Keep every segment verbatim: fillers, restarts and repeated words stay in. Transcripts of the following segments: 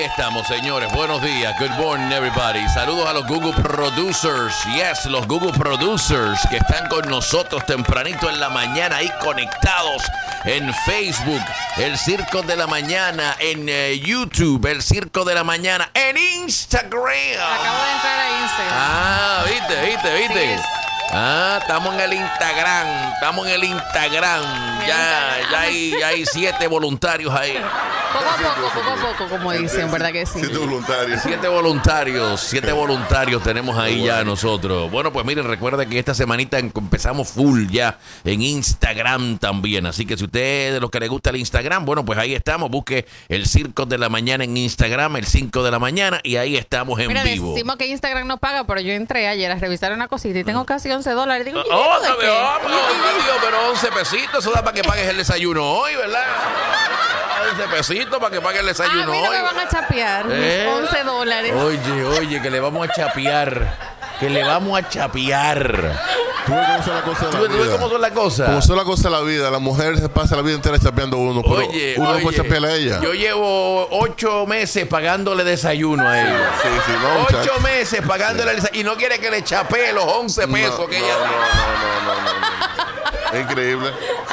estamos, señores. Buenos días. Good morning, everybody. Saludos a los Google Producers. Yes, los Google Producers que están con nosotros tempranito en la mañana, ahí conectados en Facebook, El Circo de la Mañana, en uh, YouTube, El Circo de la Mañana, en Instagram. Acabo de entrar a Instagram. Ah, viste, viste, viste. Sí, Ah, estamos en el Instagram, estamos en el Instagram. Ya, ya hay, ya hay siete voluntarios ahí. Poco a poco, poco a poco, como dicen, ¿verdad que sí? Siete voluntarios. Siete voluntarios, siete voluntarios tenemos ahí ya nosotros. Bueno, pues miren, recuerda que esta semanita empezamos full ya en Instagram también. Así que si usted es de los que le gusta el Instagram, bueno, pues ahí estamos. Busque El Circo de la Mañana en Instagram, el cinco de la mañana, y ahí estamos en Mira, vivo. decimos que Instagram no paga, pero yo entré ayer a revisar una cosita y tengo casi once dólares. Digo, ¿y Oh, esto de qué? oh, pero, oh, Dios, pero once pesitos, eso da para que pagues el desayuno hoy, ¿verdad? once pesitos para que pagues el Ah, desayuno a mí no hoy. me van a chapear ¿Eh? mis once dólares. Oye, oye, que le vamos a chapear. Que le vamos a chapear. ¿Tú ves cómo son las cosas de ¿Tú la ves vida? cómo son las cosas? Como son las cosas de la vida. La mujer se pasa la vida entera chapeando a uno, pero Oye, uno oye, no puede chapearle a ella. Yo llevo ocho meses pagándole desayuno a ella. Sí, sí, no, Ocho muchacho. meses pagándole desayuno. Y no quiere que le chapee los once No, pesos que no, ella no, tiene. no, no, no, no, no. Es increíble.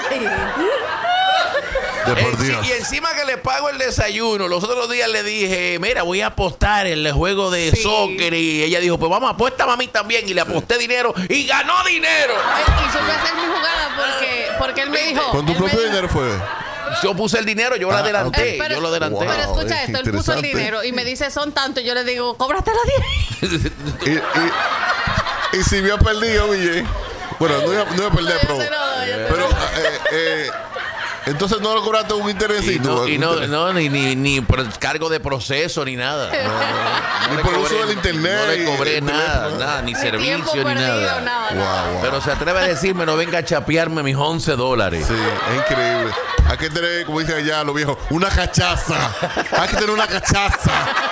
De por Enci- Dios. y encima que le pago el desayuno, los otros días le dije, mira, voy a apostar en el juego de Sí. soccer. Y ella dijo, pues vamos, apuesta a mí también. Y le aposté dinero y ganó dinero. Y supe hacer mi jugada porque, porque él me dijo. ¿Con tu él me propio dijo- dinero fue? Yo puse el dinero, yo lo Ah, adelanté. Eh, pero- yo lo adelanté. Wow. Pero escucha es esto, él puso el interesante. dinero y me dice son tanto. Yo le digo, cóbrate los diez. Y, y, y si había perdido, Ville. Bueno, no iba, no iba a perder, pero. Ese no, yo te- Pero, eh, eh, entonces no le cobraste un Y interesito. no, y no, Un- no, ni, ni, ni por el cargo de proceso ni nada. No, Ni le por el cobré- uso del internet No le y cobré el nada, teléfono. nada, ni Ni servicio tiempo ni perdido, nada. nada, Wow, nada. wow. Pero se atreve a decirme, no venga a chapearme mis once dólares. Sí, es increíble. Hay que tener, como dicen allá los viejos, una cachaza. Hay que tener una cachaza.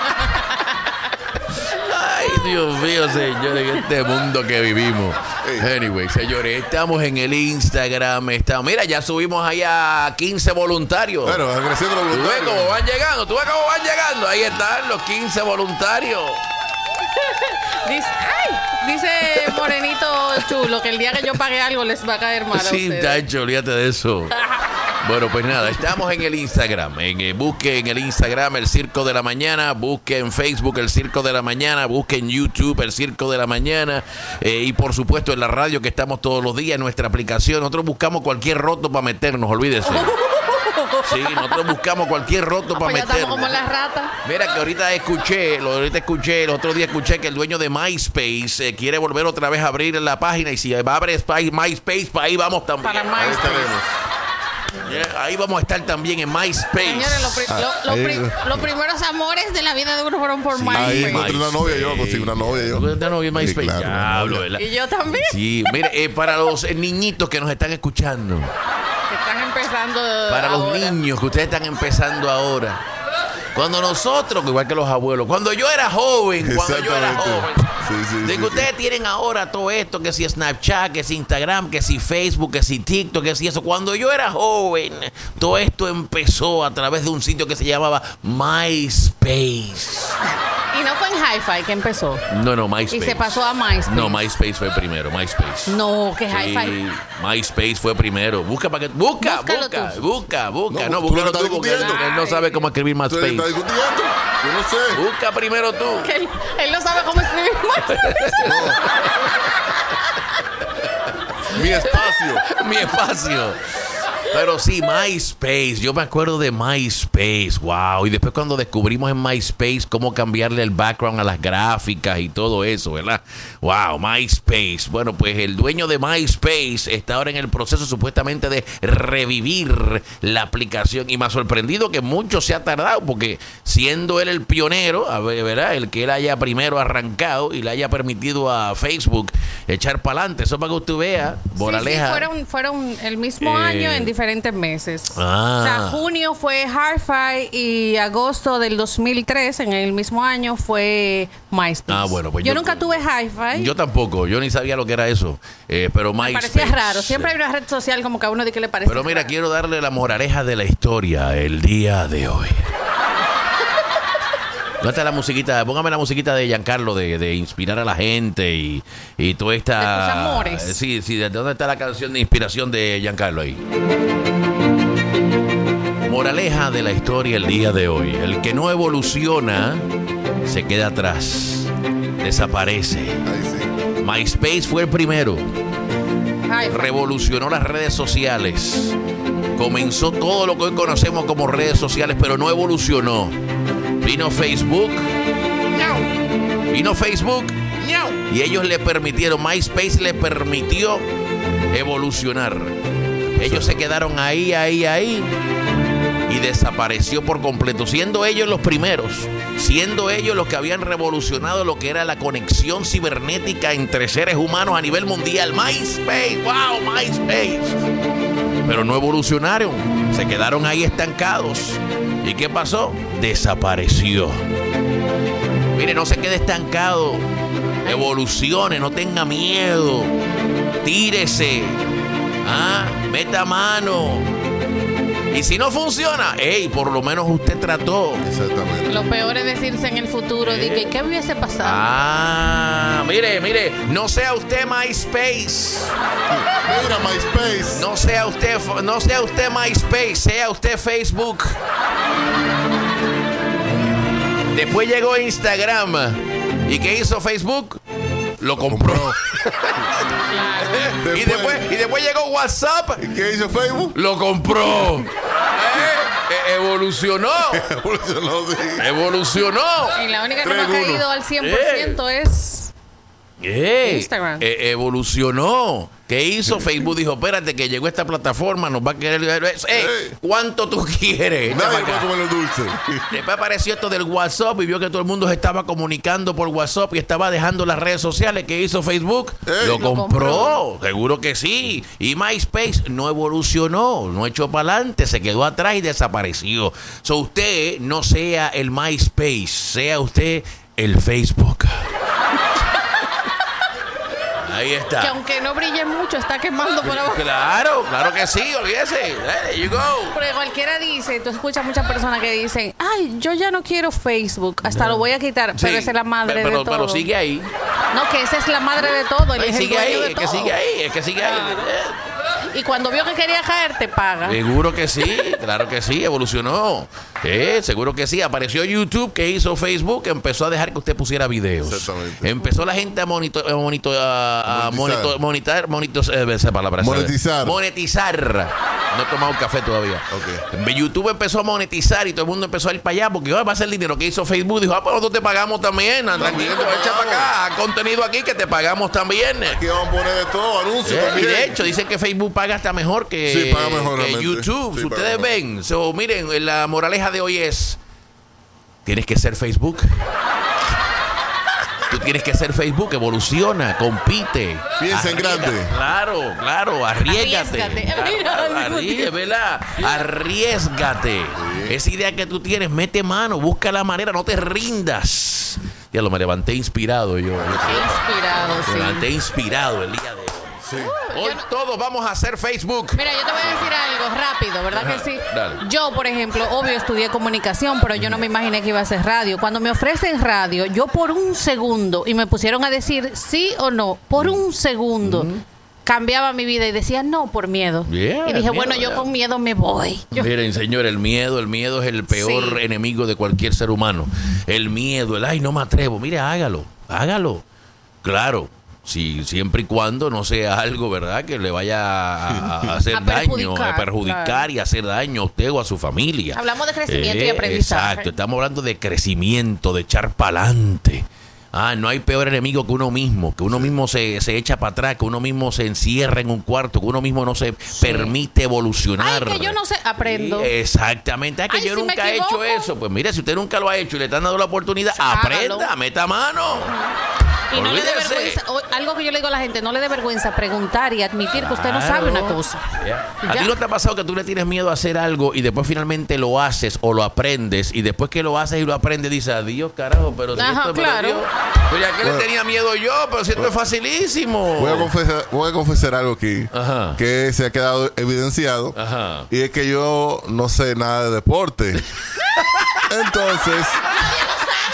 Ay, Dios mío, señores, en este mundo que vivimos. Ey. Anyway, señores, estamos en el Instagram. Estamos, mira, ya subimos ahí a quince voluntarios. Bueno, agradeciendo a los Tú ves voluntarios. cómo van llegando, tú ves cómo van llegando. Ahí están los quince voluntarios. Dice, ay, dice Morenito Chulo que el día que yo pague algo les va a caer mal a Sí, ustedes. Tacho, olvídate de eso. Bueno, pues nada, estamos en el Instagram. En, eh, busque en el Instagram El Circo de la Mañana, busque en Facebook El Circo de la Mañana, busque en YouTube El Circo de la Mañana eh, y por supuesto en la radio que estamos todos los días, en nuestra aplicación. Nosotros buscamos cualquier roto para meternos, olvídese. Sí, nosotros buscamos cualquier roto Ah, para pues ya estamos meternos. como las ratas. Mira que ahorita escuché, lo ahorita escuché, el otro día escuché que el dueño de MySpace eh, quiere volver otra vez a abrir la página y si va a abrir Spy- MySpace, para ahí vamos también. Para Ahí MySpace. estaremos. Yeah, ahí vamos a estar también en MySpace. Señores, lo pri- lo- lo ahí- pri- los primeros amores de la vida de uno fueron por Ahí MySpace. encontré una novia yo, conseguí una novia yo. ¿Tú tienes novia en Sí, MySpace? claro, una Diablo, novia. ¿verdad? Y yo también. Sí, mire, eh, para los eh, niñitos que nos están escuchando, Que están empezando. para los ahora. niños que ustedes están empezando ahora, cuando nosotros, igual que los abuelos, cuando yo era joven, cuando yo era Exactamente. joven, Sí, sí, de sí, que sí. ustedes tienen ahora todo esto, que si Snapchat, que si Instagram, que si Facebook, que si TikTok, que si eso. Cuando yo era joven, todo esto empezó a través de un sitio que se llamaba MySpace. Y no fue en Hi-Fi que empezó. No, no, MySpace. Y se pasó a MySpace. No, MySpace fue primero, MySpace. No, que Sí, Hi-Fi. MySpace fue primero. Busca para que busca, Búscalo busca, tú. busca, busca, No, no, tú búscalo lo estás tú porque él, discutiendo. él no sabe cómo escribir ¿Tú estás MySpace. discutiendo? Yo no sé. Busca primero tú. Que él, él no sabe cómo escribir MySpace. Mi espacio. Mi espacio. Pero sí, MySpace. Yo me acuerdo de MySpace. Wow. Y después cuando descubrimos en MySpace cómo cambiarle el background a las gráficas y todo eso, ¿verdad? Wow, MySpace. Bueno, pues el dueño de MySpace está ahora en el proceso supuestamente de revivir la aplicación. Y me ha sorprendido que mucho se ha tardado porque siendo él el pionero, a ver, ¿verdad? El que él haya primero arrancado y le haya permitido a Facebook echar para adelante. Eso para que usted vea, moraleja. Sí, sí, fueron, fueron el mismo Eh, año en diferentes meses. Ah. O sea, junio fue Hi-Fi y agosto del dos mil tres, en el mismo año, fue MySpace. Ah, bueno, pues yo, yo- nunca tuve Hi-Fi. Yo tampoco, yo ni sabía lo que era eso, eh, pero Me MySpace. parecía raro. Siempre hay una red social como que a uno de que le parece Pero mira, raro. quiero darle la moraleja de la historia el día de hoy. ¿Dónde está la musiquita? Póngame la musiquita de Giancarlo de, de inspirar a la gente y, y toda esta... De tus amores. Sí, sí. ¿De dónde está la canción de inspiración de Giancarlo ahí? Moraleja de la historia el día de hoy. El que no evoluciona se queda atrás. Desaparece. Ahí sí. MySpace fue el primero. Ay, Revolucionó las redes sociales. Comenzó todo lo que hoy conocemos como redes sociales, pero no evolucionó. Vino Facebook. Vino Facebook. Y ellos le permitieron, MySpace le permitió evolucionar. Ellos se quedaron ahí, ahí, ahí. Y desapareció por completo, siendo ellos los primeros, siendo ellos los que habían revolucionado lo que era la conexión cibernética entre seres humanos a nivel mundial. MySpace, wow, MySpace. Pero no evolucionaron, se quedaron ahí estancados. ¿Y qué pasó? Desapareció. Mire, no se quede estancado, evolucione, no tenga miedo, tírese, ah, meta mano. Y si no funciona, hey, por lo menos usted trató. Exactamente. lo peor es decirse en el futuro, ¿Eh? de que ¿qué hubiese pasado? Ah, mire, mire, no sea usted MySpace. Mira, MySpace. No sea usted, no sea usted MySpace, sea usted Facebook. Después llegó Instagram. ¿Y qué hizo Facebook? Lo compró. y, después, y después llegó WhatsApp. ¿Y qué hizo Facebook? Lo compró. Eh, evolucionó. Evolucionó, sí. Evolucionó. Y la única que Tres, no ha uno. caído al cien por ciento es Ey, Instagram. eh, evolucionó. ¿Qué hizo? Facebook dijo, espérate, que llegó esta plataforma, nos va a querer... Ey, ¿cuánto tú quieres? Echa Nadie pa' va a acá. comer los dulces. Después apareció esto del WhatsApp y vio que todo el mundo se estaba comunicando por WhatsApp y estaba dejando las redes sociales. ¿Qué hizo Facebook? Ey. Lo Lo compró. Seguro que sí. Y MySpace no evolucionó, no echó para adelante, se quedó atrás y desapareció. So usted no sea el MySpace, sea usted el Facebook. Ahí está. que aunque no brille mucho, está quemando por abajo. Claro, claro que sí, olvídese. There you go. Porque cualquiera dice, tú escuchas muchas personas que dicen, ay, yo ya no quiero Facebook, hasta lo voy a quitar, pero Sí, esa es la madre pero, de todo. pero sigue ahí. No, que esa es la madre de todo, él Ay, es el sigue dueño ahí, de es que todo. sigue ahí, es que sigue ahí. Y cuando vio que quería caer, te paga. Seguro que sí, claro que sí, evolucionó. Eh, seguro que sí. Apareció YouTube, que hizo Facebook, empezó a dejar que usted pusiera videos. Exactamente. Empezó la gente a monitor, a monitor, a, a Monetizar. monitor, monitor, monitor, eh, esa palabra. esa. Monetizar. Monetizar. No he tomado un café todavía. Ok. YouTube empezó a monetizar y todo el mundo empezó a ir para allá porque oh, va a ser el dinero que hizo Facebook. Dijo, ah, pues nosotros te pagamos también. Ah, tranquilo, te echa para pagamos. acá. Haz contenido aquí que te pagamos también. Aquí vamos a poner de todo, anuncios Eh, y también. de hecho dicen que Facebook paga hasta mejor que, Sí, paga mejor, que realmente. YouTube. Sí, Si paga ustedes mejor. ven, so, miren, la moraleja de hoy es: tienes que ser Facebook. Tú tienes que ser Facebook, evoluciona, compite. Piensa en Arriesga- grande. Claro, claro, arriesgate. Arriésgate. Mira, Arríe- ¿verdad? Arriésgate. Esa idea que tú tienes, mete mano, busca la manera, no te rindas. Ya lo me levanté inspirado yo. Inspirado, Me sí. levanté inspirado el día de hoy. Sí. Hoy todos vamos a hacer Facebook. Mira, yo te voy a decir algo rápido, ¿verdad Ajá, que sí? dale. Yo, por ejemplo, obvio estudié comunicación, pero yo no me imaginé que iba a ser radio. Cuando me ofrecen radio, yo por un segundo, y me pusieron a decir sí o no, por un segundo, cambiaba mi vida y decía no por miedo. Yeah, y dije, miedo, bueno, yo yeah. con miedo me voy. Yo- Miren, señor, el miedo, el miedo es el peor Sí. enemigo de cualquier ser humano. El miedo, el ay, no me atrevo. Mire, hágalo, hágalo. Claro, si siempre y cuando no sea algo, ¿verdad?, que le vaya a, a hacer A daño, perjudicar, a perjudicar claro. y hacer daño a usted o a su familia. Hablamos de crecimiento y Eh, aprendizaje. Exacto, estamos hablando de crecimiento, de echar pa'lante. Ah, no hay peor enemigo que uno mismo, que uno mismo se, se echa para atrás, que uno mismo se encierra en un cuarto, que uno mismo no se permite evolucionar. Ay, que yo no sé, aprendo. Sí, exactamente. Ah, que Ay, yo si me nunca he hecho equivoco. eso. Pues mire, si usted nunca lo ha hecho y le están dando la oportunidad, Hágalo. aprenda, meta mano. Y no le dé Olvídese. vergüenza, o- algo que yo le digo a la gente, no le dé vergüenza preguntar y admitir que usted no sabe una Claro. cosa. Ya. ¿A Ya. ti no te ha pasado que tú le tienes miedo a hacer algo y después finalmente lo haces o lo aprendes y después que lo haces y lo aprendes dices, adiós, carajo, pero si Ajá, esto me lo claro. dio. Pues ya que le Bueno. tenía miedo yo, pero si esto es facilísimo. Voy a confesar, voy a confesar algo aquí Ajá. que se ha quedado evidenciado. Ajá. Y es que yo no sé nada de deporte. Entonces,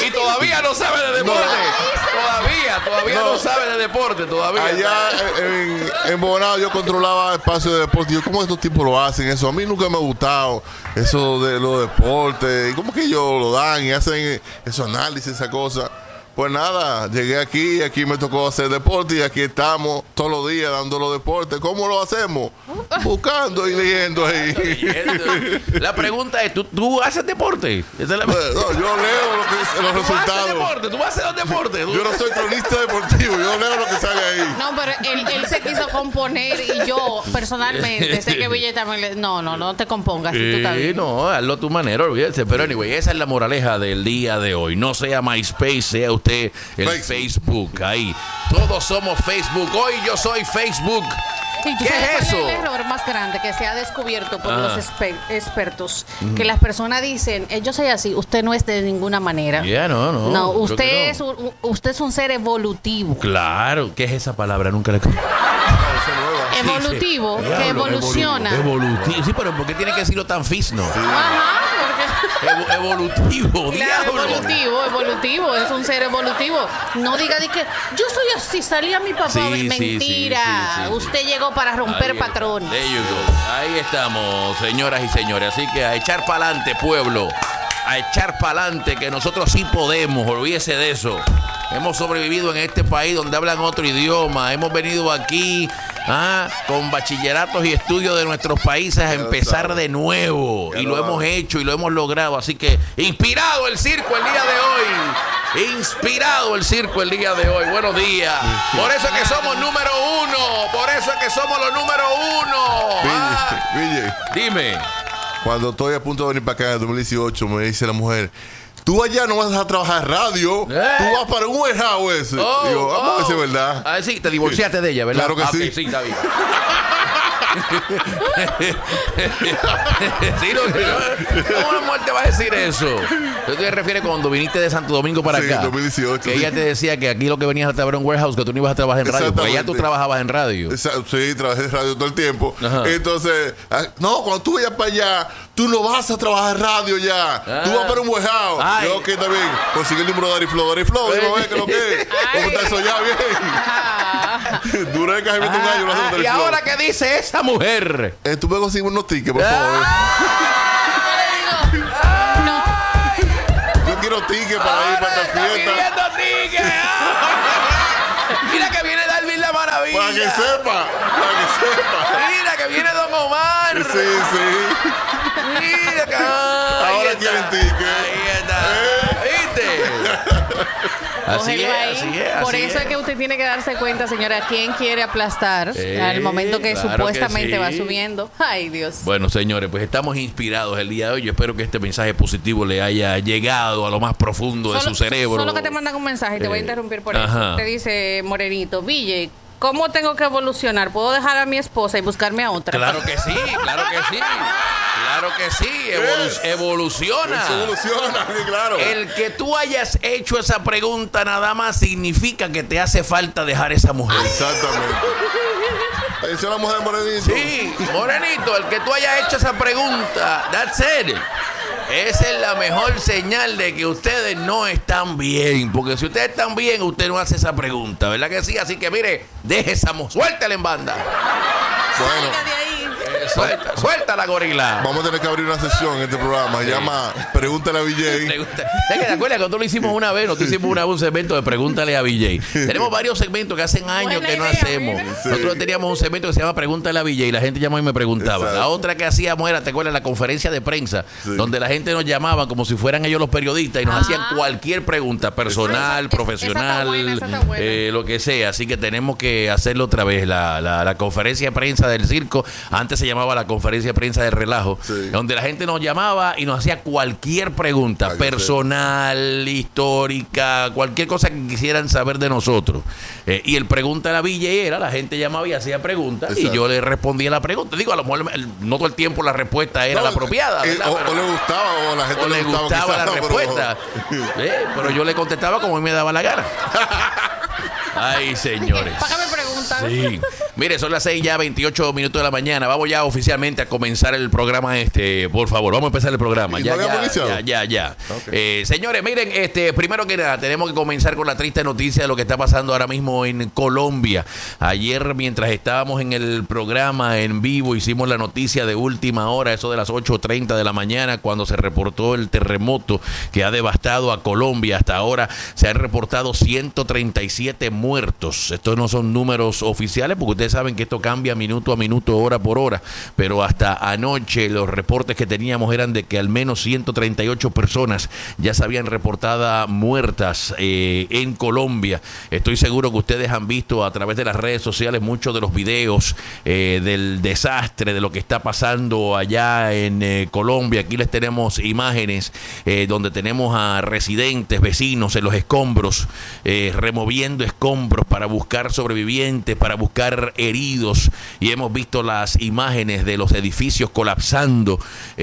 Y todavía no sabe de deporte. No. Todavía, todavía no. no sabe de deporte, todavía. Allá en, en Bonao yo controlaba espacio de deporte. Yo, ¿cómo estos tipos lo hacen eso? A mí nunca me ha gustado eso de los deportes. ¿Y cómo que ellos lo dan y hacen esos análisis, esa cosa? Pues nada, llegué aquí y aquí me tocó hacer deporte y aquí estamos todos los días dando los deportes. ¿Cómo lo hacemos? Buscando y leyendo ahí. La pregunta es, ¿tú, tú haces deporte? Esa es la... No, yo leo lo que, los ¿Tú resultados. haces deporte? ¿Tú haces los deportes? ¿Tú? Yo no soy cronista deportivo, yo leo lo que sale ahí. No, pero él, él se quiso componer y yo personalmente sé que Ville también le... No, no, no te compongas. Si tú estás Sí, bien. no, hazlo a tu manera, olvídate. Pero anyway, esa es la moraleja del día de hoy. No sea MySpace, sea usted el Facebook. Facebook. Ahí. Todos somos Facebook. Hoy yo soy Facebook. ¿Y tú ¿Qué sabes es cuál eso? es el error más grande que se ha descubierto por Ah. los exper- expertos? Uh-huh. Que las personas dicen, eh, yo soy así, usted no es de ninguna manera. Yeah, no, no. No, creo usted que no. es un, usted es un ser evolutivo. Claro, ¿qué es esa palabra? Nunca la he Evolutivo, Sí, sí. que Diablo, evoluciona. Evolutivo. Sí, pero ¿por qué tiene que decirlo tan fisno? Ajá, porque... Evo- evolutivo, Claro, diablo. evolutivo, evolutivo, es un ser evolutivo. No diga de que yo soy así, salía mi papá. Sí, sí, Mentira. sí, sí, sí, Usted llegó para romper Ahí- patrones. There you go. Ahí estamos, señoras y señores. Así que a echar para adelante, pueblo. A echar para adelante, que nosotros sí podemos. Olvídese de eso. Hemos sobrevivido en este país donde hablan otro idioma. Hemos venido aquí ah, con bachilleratos y estudios de nuestros países a empezar de nuevo. Y lo hemos hecho y lo hemos logrado. Así que inspirado el circo el día de hoy. Inspirado el circo el día de hoy. Buenos días. Por eso es que somos número uno. Por eso es que somos los número uno. Ah, Ville, dime. cuando estoy a punto de venir para acá en el dos mil dieciocho, me dice la mujer, tú allá no vas a trabajar radio, ¿Eh? tú vas para un warehouse ese. Oh, Digo, vamos a ver si es oh. verdad. Ah, sí, te divorciaste de ella, ¿verdad? Claro que Ah, sí. ok, sí, está bien. Sí, no, no, ¿cómo una mujer te va a decir eso? ¿Tú te refieres cuando viniste de Santo Domingo para Sí, acá? dos mil dieciocho, Que sí. ella te decía que aquí lo que venías a trabajar en un warehouse, que tú no ibas a trabajar en radio, porque allá tú Exactamente. trabajabas en radio. Esa- Sí, trabajé en radio todo el tiempo. Ajá. Entonces, ah, no, cuando tú vayas para allá, tú no vas a trabajar en radio ya. Ah. Tú vas para un warehouse. Ay. Yo, ok, está bien. Consigue el número de Dari Flow. Dari Flow, dime a ver qué es lo que es. ¿Cómo está eso ya? Ah. Bien. Duré casi veinte un Ah, año no ah, haciendo ¿y Dari Flow. ahora qué dice esa mujer? Eh, tú me consigues unos tickets, por Ah. favor. No. Yo quiero tickets para ir Ahora para esta está fiesta. pidiendo tickets. Ah. Mira que viene Darwin la maravilla. Para que sepa. Para que sepa. Mira que viene Don Omar. Sí, sí. Mira que ahí Ahora está. quieren ticket. Ahí está. Eh. ¿Viste? Así Cógelo es, ahí. así es. Por así eso es que usted tiene que darse cuenta, señora, quién quiere aplastar Eh, al momento que claro supuestamente que sí. va subiendo. Ay, Dios. Bueno, señores, pues estamos inspirados el día de hoy. Yo espero que este mensaje positivo le haya llegado a lo más profundo de su cerebro. Solo que te mandan un mensaje y te voy a Eh, interrumpir por ajá. eso. Te dice Morenito, Ville, ¿cómo tengo que evolucionar? ¿Puedo dejar a mi esposa y buscarme a otra? Claro que sí, claro que sí. Claro que sí, evolu- Yes. evoluciona. Eso evoluciona, sí, claro. El que tú hayas hecho esa pregunta nada más significa que te hace falta dejar esa mujer. Exactamente. Atención a la mujer morenito. Sí, Morenito, el que tú hayas hecho esa pregunta, that's it. Esa es la mejor señal de que ustedes no están bien. Porque si ustedes están bien, usted no hace esa pregunta, ¿verdad que sí? Así que mire, deje esa mujer, suéltala en banda. Bueno, Salga de ahí. Eh, suelta, suelta la gorila. vamos a tener que abrir una sesión en este programa. Se llama Pregúntale a V J. Pregunta- ¿Te acuerdas cuando nosotros lo hicimos una vez? Nosotros hicimos una, un segmento de Pregúntale a V J. Tenemos varios segmentos que hacen años Buena que no idea, hacemos. mira. Sí. Nosotros teníamos un segmento que se llama Pregúntale a V J y la gente llamaba y me preguntaba. Exacto. La otra que hacíamos era, ¿te acuerdas? La conferencia de prensa, Sí. donde la gente nos llamaba como si fueran ellos los periodistas y nos Ah. hacían cualquier pregunta, personal, Esa- esa profesional, está buena, esa está buena. eh, lo que sea. Así que tenemos que hacerlo otra vez. La, la, la conferencia de prensa del circo, antes se llamaba la conferencia de prensa de relajo, Sí. donde la gente nos llamaba y nos hacía cualquier pregunta, Para que personal, histórica, cualquier cosa que quisieran saber de nosotros. Eh, y el pregunta a la Villa era, la gente llamaba y hacía preguntas y Exacto. yo le respondía la pregunta. Digo, a lo mejor el- no todo el tiempo la respuesta era No, la apropiada, eh, ¿verdad? o, Pero- o le gustaba o a la gente o le gustaba quizás, la pero- respuesta. Eh, pero yo le contestaba como a mí me daba la gana. Ay, señores. ¿Para qué me preguntan? Sí. Mire, son las seis ya, veintiocho minutos de la mañana. Vamos ya oficialmente a comenzar el programa este, por favor. Vamos a empezar el programa. ¿Y Ya, no habíamos ya, iniciado? ya, ya, ya. Okay. Eh, señores, miren, este, primero que nada, tenemos que comenzar con la triste noticia de lo que está pasando ahora mismo en Colombia. Ayer, mientras estábamos en el programa en vivo, hicimos la noticia de última hora, eso de las ocho treinta de la mañana, cuando se reportó el terremoto que ha devastado a Colombia. Hasta ahora se han reportado ciento treinta y siete muertos. Estos no son números oficiales porque ustedes saben que esto cambia minuto a minuto, hora por hora, pero hasta anoche los reportes que teníamos eran de que al menos ciento treinta y ocho personas ya se habían reportado muertas eh, en Colombia. Estoy seguro que ustedes han visto a través de las redes sociales muchos de los videos eh, del desastre, de lo que está pasando allá en eh, Colombia. Aquí les tenemos imágenes eh, donde tenemos a residentes, vecinos en los escombros, eh, removiendo escombros para buscar sobrevivientes, para buscar heridos, y hemos visto las imágenes de los edificios colapsando.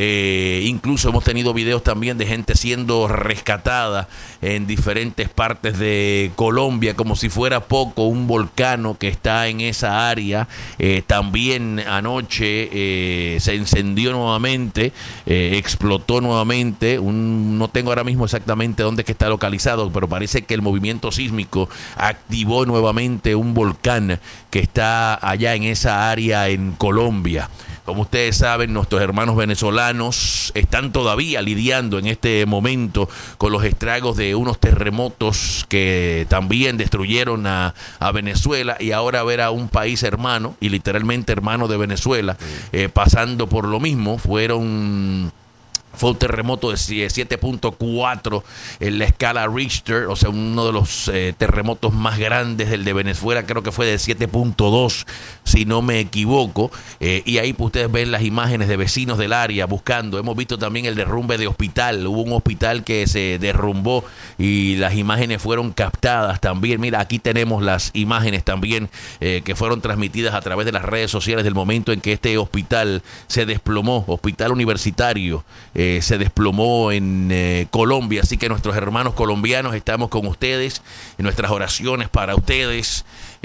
Eh, incluso hemos tenido videos también de gente siendo rescatada en diferentes partes de Colombia, como si fuera poco, un volcán que está en esa área. Eh, también anoche eh, se encendió nuevamente, eh, explotó nuevamente. Un, no tengo ahora mismo exactamente dónde es que está localizado, pero parece que el movimiento sísmico activó nuevamente un volcán que está allá en esa área en Colombia. Como ustedes saben, nuestros hermanos venezolanos están todavía lidiando en este momento con los estragos de unos terremotos que también destruyeron a, a Venezuela, y ahora ver a un país hermano, y literalmente hermano de Venezuela, eh, pasando por lo mismo. Fueron... Fue un terremoto de siete punto cuatro en la escala Richter, o sea, uno de los eh, terremotos más grandes. Del de Venezuela creo que fue de siete punto dos, si no me equivoco. Eh, y ahí pues, ustedes ven las imágenes de vecinos del área buscando. Hemos visto también el derrumbe de hospital. Hubo un hospital que se derrumbó y las imágenes fueron captadas también. Mira, aquí tenemos las imágenes también eh, que fueron transmitidas a través de las redes sociales del momento en que este hospital se desplomó, hospital universitario. Eh, se desplomó en eh, Colombia. Así que nuestros hermanos colombianos, estamos con ustedes, en nuestras oraciones para ustedes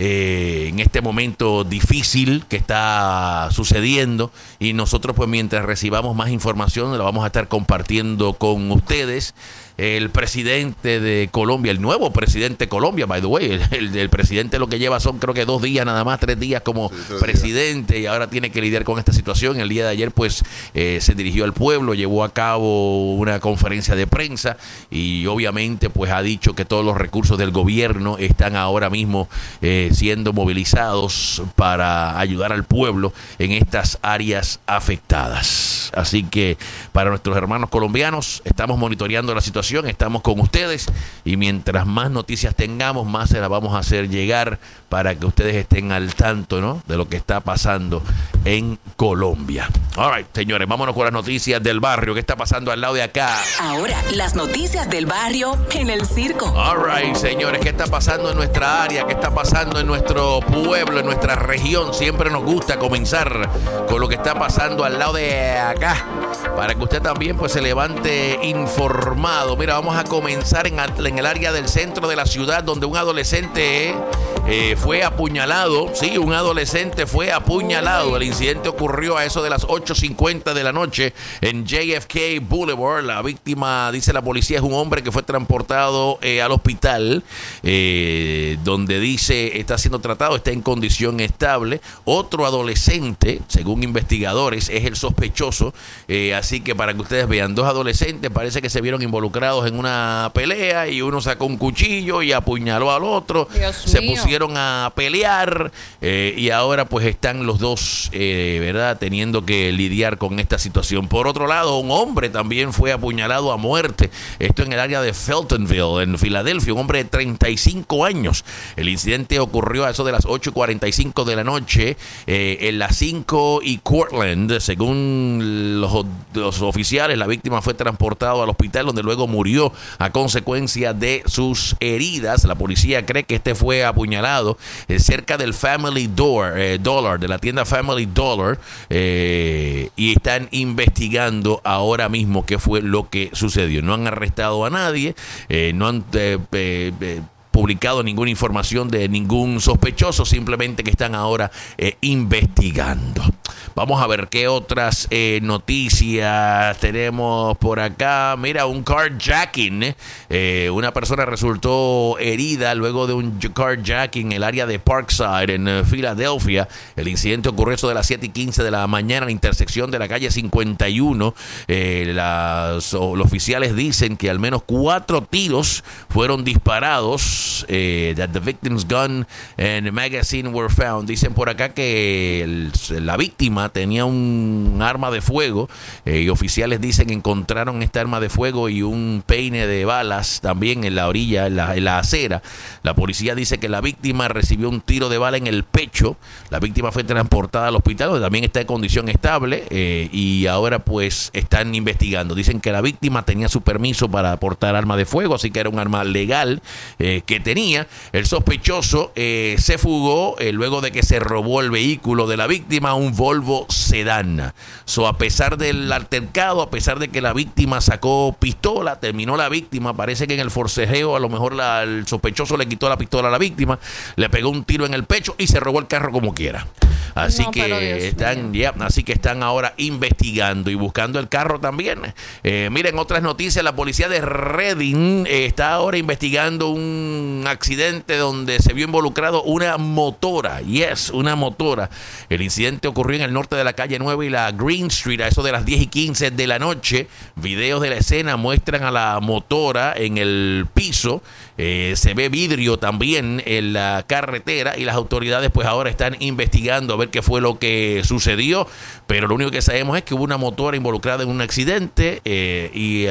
eh, en este momento difícil que está sucediendo, y nosotros pues mientras recibamos más información la vamos a estar compartiendo con ustedes. El presidente de Colombia, el nuevo presidente de Colombia, by the way, el, el, el presidente lo que lleva son creo que dos días nada más, tres días como sí, presidente días. Y ahora tiene que lidiar con esta situación. El día de ayer pues eh, se dirigió al pueblo, llevó a cabo una conferencia de prensa y obviamente pues ha dicho que todos los recursos del gobierno están ahora mismo eh, siendo movilizados para ayudar al pueblo en estas áreas afectadas. Así que para nuestros hermanos colombianos estamos monitoreando la situación. Estamos con ustedes y mientras más noticias tengamos, más se las vamos a hacer llegar para que ustedes estén al tanto, ¿no?, de lo que está pasando en Colombia. All right, señores, vámonos con las noticias del barrio. ¿Qué está pasando al lado de acá? Ahora, las noticias del barrio en el circo. All right, señores, ¿qué está pasando en nuestra área? ¿Qué está pasando en nuestro pueblo, en nuestra región? Siempre nos gusta comenzar con lo que está pasando al lado de acá, para que usted también pues se levante informado. Mira, vamos a comenzar en, en el área del centro de la ciudad, donde un adolescente eh, fue apuñalado. Sí, un adolescente fue apuñalado. El incidente ocurrió a eso de las ocho cincuenta de la noche en J F K Boulevard. La víctima, dice la policía, es un hombre que fue transportado eh, al hospital, eh, donde dice está siendo tratado, está en condición estable. Otro adolescente, según investigadores, es el sospechoso. Eh, así que para que ustedes vean, dos adolescentes parece que se vieron involucrados en una pelea y uno sacó un cuchillo y apuñaló al otro. Dios se mío. pusieron a pelear eh, y ahora pues están los dos eh, verdad teniendo que lidiar con esta situación. Por otro lado, un hombre también fue apuñalado a muerte, esto en el área de Feltonville, en Filadelfia, un hombre de treinta y cinco años. El incidente ocurrió a eso de las ocho cuarenta y cinco de la noche eh, en las cinco y Cortland. Según los, los oficiales, la víctima fue transportada al hospital, donde luego murió a consecuencia de sus heridas. La policía cree que este fue apuñalado eh, cerca del Family Dollar, eh, Dollar, de la tienda Family Dollar, eh, y están investigando ahora mismo qué fue lo que sucedió. No han arrestado a nadie, eh, no han eh, eh, publicado ninguna información de ningún sospechoso, simplemente que están ahora eh, investigando. Vamos a ver qué otras eh, noticias tenemos por acá. Mira, un carjacking. Eh, una persona resultó herida luego de un carjacking en el área de Parkside, en uh, Filadelfia. El incidente ocurrió eso de las siete y quince de la mañana en la intersección de la calle cincuenta y uno. Eh, las, o, los oficiales dicen que al menos cuatro tiros fueron disparados. Eh, that the victim's gun and magazine were found. Dicen por acá que el, la víctima tenía un arma de fuego eh, y oficiales dicen que encontraron esta arma de fuego y un peine de balas también en la orilla, en la, en la acera. La policía dice que la víctima recibió un tiro de bala en el pecho. La víctima fue transportada al hospital, donde también está en condición estable eh, y ahora pues están investigando. Dicen que la víctima tenía su permiso para portar arma de fuego, así que era un arma legal eh, que tenía. El sospechoso eh, se fugó eh, luego de que se robó el vehículo de la víctima, un Volvo sedán. So, a pesar del altercado, a pesar de que la víctima sacó pistola, terminó la víctima, parece que en el forcejeo a lo mejor la, el sospechoso le quitó la pistola a la víctima, le pegó un tiro en el pecho y se robó el carro como quiera. Así no, que están ya, yeah, así que están ahora investigando y buscando el carro también. Eh, miren, otras noticias, la policía de Redding eh, está ahora investigando un accidente donde se vio involucrado una motora. Yes, una motora. El incidente ocurrió en el norte de la calle nueve y la Green Street a eso de las diez y quince de la noche. Videos de la escena muestran a la motora en el piso. Eh, se ve vidrio también en la carretera y las autoridades pues ahora están investigando a ver qué fue lo que sucedió, pero lo único que sabemos es que hubo una motora involucrada en un accidente eh, y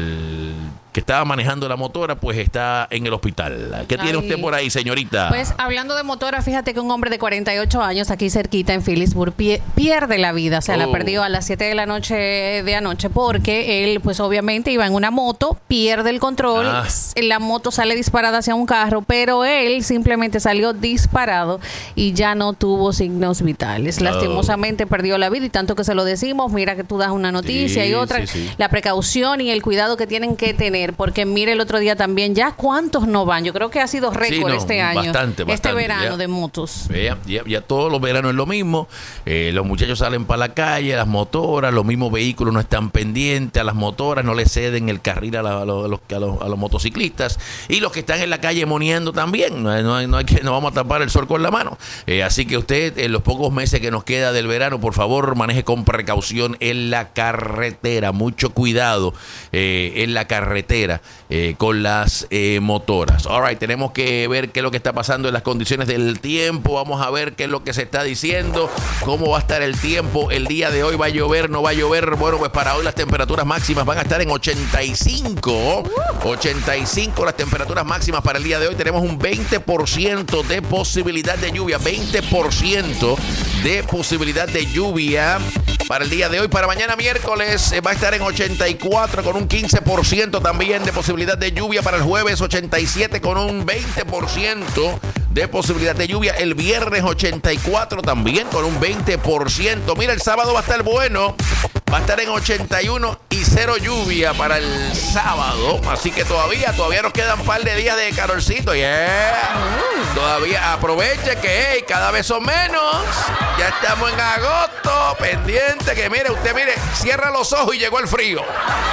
el que estaba manejando la motora pues está en el hospital. ¿Qué tiene Ay. usted por ahí, señorita? Pues hablando de motora, fíjate que un hombre de cuarenta y ocho años aquí cerquita en Phillipsburg pie, pierde la vida, o sea, oh. la perdió a las siete de la noche de anoche porque él pues obviamente iba en una moto, pierde el control, ah. la moto sale disparada hacia un carro, pero él simplemente salió disparado y ya no tuvo signos vitales. Lastimosamente oh. perdió la vida y tanto que se lo decimos, mira que tú das una noticia sí, y otra, sí, sí. la precaución y el cuidado que tienen que tener. Porque mire el otro día también, ya cuántos no van. Yo creo que ha sido récord sí, no, este año. Bastante, bastante. Este verano ya, de motos. Ya, ya, ya todos los veranos es lo mismo. Eh, los muchachos salen para la calle, las motoras, los mismos vehículos no están pendientes a las motoras, no le ceden el carril a, la, a, los, a, los, a, los, a los motociclistas. Y los que están en la calle moneando también. No, no, hay, no, hay que, no vamos a tapar el sol con la mano. Eh, así que usted, en los pocos meses que nos queda del verano, por favor, maneje con precaución en la carretera. Mucho cuidado eh, en la carretera. Eh, con las eh, motoras. All right, tenemos que ver qué es lo que está pasando en las condiciones del tiempo. Vamos a ver qué es lo que se está diciendo, cómo va a estar el tiempo el día de hoy. ¿Va a llover? ¿No va a llover? Bueno, pues para hoy las temperaturas máximas van a estar en ochenta y cinco. ochenta y cinco las temperaturas máximas para el día de hoy. Tenemos un veinte por ciento de posibilidad de lluvia. veinte por ciento de posibilidad de lluvia para el día de hoy. Para mañana miércoles eh, va a estar en ochenta y cuatro con un quince por ciento también de posibilidad de lluvia. Para el jueves ochenta y siete con un veinte por ciento de posibilidad de lluvia. El viernes ochenta y cuatro también con un veinte por ciento. Mira, el sábado va a estar bueno. Va a estar en ochenta y uno y cero lluvia para el sábado. Así que todavía, todavía nos quedan un par de días de calorcito. Yeah. Todavía aproveche que hey, cada vez son menos. Ya estamos en agosto. Pendiente que mire, usted mire, cierra los ojos y llegó el frío.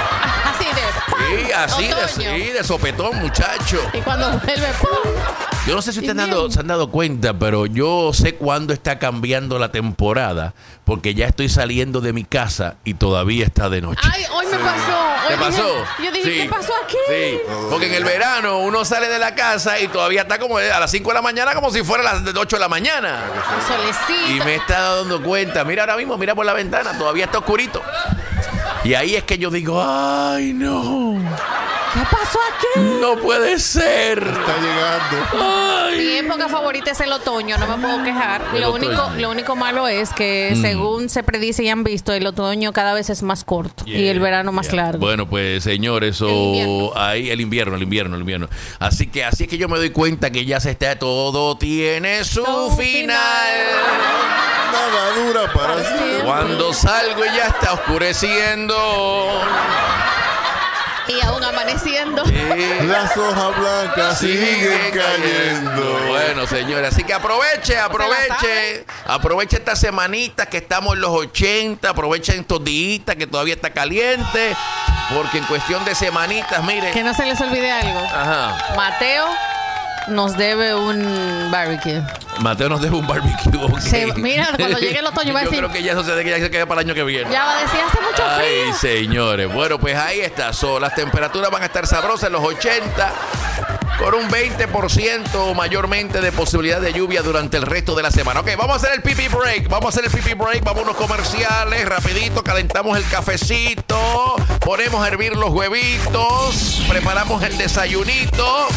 Así de Sí, así de, sí, de sopetón, muchacho. Y cuando vuelve, ¡pum! Yo no sé si ustedes han dado, se han dado cuenta, pero yo sé cuándo está cambiando la temporada, porque ya estoy saliendo de mi casa y todavía está de noche. Ay, hoy me pasó. Hoy ¿Qué pasó? Dije, yo dije, sí. ¿qué pasó aquí? Sí, porque en el verano uno sale de la casa y todavía está como a las cinco de la mañana, como si fuera a las ocho de la mañana. Solecito. Y me he estado dando cuenta. Mira ahora mismo, mira por la ventana, todavía está oscurito. Y ahí es que yo digo, ay, no. ¿Qué pasó aquí? No puede ser. Está llegando. Ay. Mi época favorita es el otoño, no me puedo quejar. El lo otoño. único, lo único malo es que mm. según se predice y han visto, el otoño cada vez es más corto yeah, y el verano más yeah. largo. Bueno, pues señores, eso ahí el invierno, el invierno, el invierno. Así que así es que yo me doy cuenta que ya se está todo tiene su Todo final. Nada dura para siempre. Cuando salgo y ya está oscureciendo. Y aún amaneciendo. Eh, Las hojas blancas siguen cayendo. Bueno, señores, así que aproveche, aproveche, aproveche esta semanita que estamos en los ochenta, aprovechen estos días que todavía está caliente, porque en cuestión de semanitas, miren. Que no se les olvide algo. Ajá. Mateo nos debe un barbecue. Mateo nos debe un barbecue. Okay. Se- mira, cuando llegue el otoño va a Yo decir- creo que ya eso se, que ya se queda para el año que viene. Ya va a decir, hace mucho Ay, frío. señores. Bueno, pues ahí está. So, las temperaturas van a estar sabrosas en los ochenta, con un veinte por ciento mayormente de posibilidad de lluvia durante el resto de la semana. Ok, vamos a hacer el pipi break. Vamos a hacer el pipi break. Vamos a unos comerciales. Rapidito, calentamos el cafecito. Ponemos a hervir los huevitos. Preparamos el desayunito.